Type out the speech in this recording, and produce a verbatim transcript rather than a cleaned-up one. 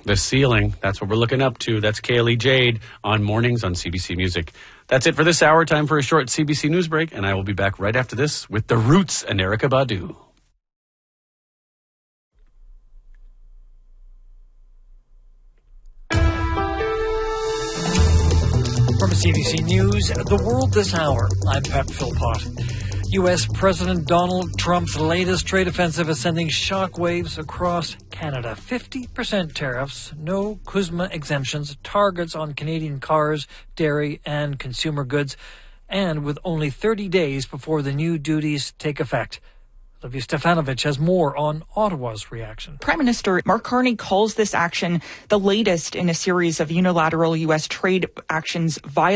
The ceiling. That's what we're looking up to. That's Kaylee Jade on Mornings on C B C Music. That's it for this hour. Time for a short C B C News break, and I will be back right after this with The Roots and Erykah Badu. From C B C News, The World This Hour, I'm Pat Philpott. U S. President Donald Trump's latest trade offensive is sending shockwaves across Canada. fifty percent tariffs, no CUSMA exemptions, targets on Canadian cars, dairy, and consumer goods, and with only thirty days before the new duties take effect. Olivia Stefanovic has more on Ottawa's reaction. Prime Minister Mark Carney calls this action the latest in a series of unilateral U S trade actions violating